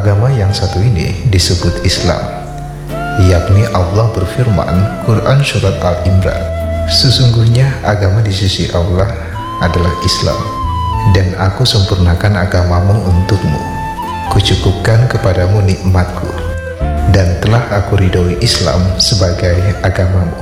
Agama yang satu ini disebut Islam, yakni Allah berfirman Quran Surat Al-Imran, sesungguhnya agama di sisi Allah adalah Islam, dan aku sempurnakan agamamu untukmu, kucukupkan kepadamu nikmatku, dan telah aku ridhoi Islam sebagai agamamu.